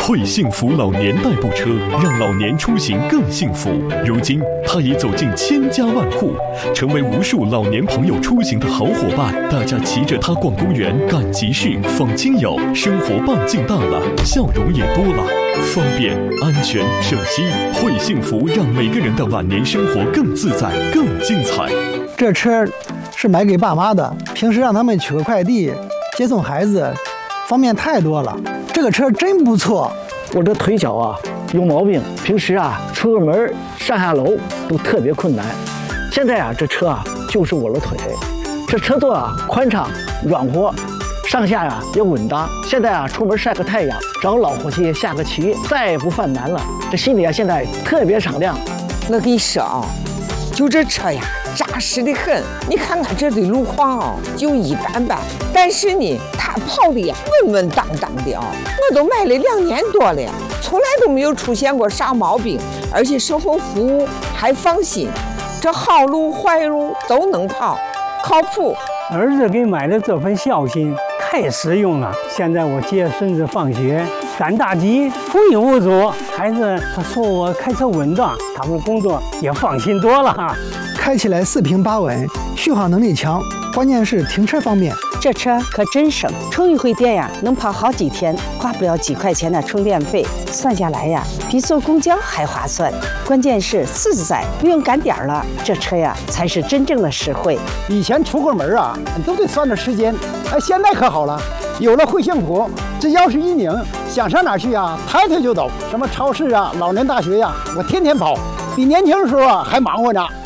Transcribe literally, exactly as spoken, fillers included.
惠幸福老年代步车让老年出行更幸福。如今，它已走进千家万户，成为无数老年朋友出行的好伙伴。大家骑着它逛公园、赶集市、访亲友，生活半径大了，笑容也多了。方便、安全、省心，惠幸福让每个人的晚年生活更自在、更精彩。 这车是买给爸妈的，平时让他们取个快递、接送孩子，方便太多了。这个车真不错。 我这腿脚啊有毛病，平时啊出个门上下楼都特别困难。现在啊这车啊就是我的腿，这车座啊宽敞软和，上下呀、啊、也稳当。现在啊出门晒个太阳，找老伙计下个棋，再也不犯难了。这心里啊现在特别敞亮。 我跟你说啊，就这车呀扎实的很。你看看这的路况啊就一般般，但是呢它跑的呀稳稳当当的啊。我都买了两年多了，从来都没有出现过啥毛病，而且售后服务还放心，这好路坏路都能跑，靠谱。 儿子给买的这份孝心太实用了。现在我接孙子放学赶大集无影无阻，孩子他说我开车稳当，他们工作也放心多了哈。 开起来四平八稳，续航能力强，关键是停车方便。 这车可真省，充一回电呀，能跑好几天，花不了几块钱的充电费，算下来呀，比坐公交还划算。关键是自在，不用赶点儿了，这车呀才是真正的实惠。 以前出个门啊，都得算着时间，哎，现在可好了，有了惠幸福，这钥匙一拧，想上哪儿去啊，抬腿就走。什么超市啊、老年大学呀、啊，我天天跑，比年轻的时候啊还忙活呢。